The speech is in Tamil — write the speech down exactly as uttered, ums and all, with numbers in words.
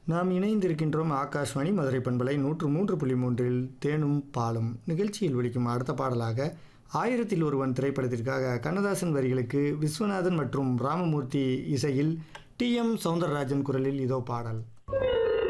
நாம் இணைந்திருக்கின்றோம் ஆகாஷ்வாணி மதுரை பண்பலை நூற்று மூன்று புள்ளி மூன்றில் தேனும் பாலும் நிகழ்ச்சியில் ஒலிக்கும் அடுத்த பாடலாக ஆயிரத்தில் ஒருவன் திரைப்படத்திற்காக கண்ணதாசன் வரிகளுக்கு விஸ்வநாதன் மற்றும் ராமமூர்த்தி இசையில் டி எம் சௌந்தரராஜன் குரலில் இதோ பாடல்.